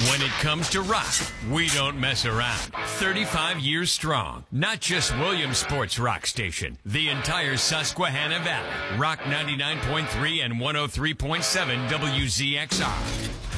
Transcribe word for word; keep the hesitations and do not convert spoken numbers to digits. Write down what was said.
When it comes to rock, we don't mess around. thirty-five years strong. Not just Williams Sports Rock Station. The entire Susquehanna Valley. Rock ninety-nine point three and one oh three point seven W Z X R.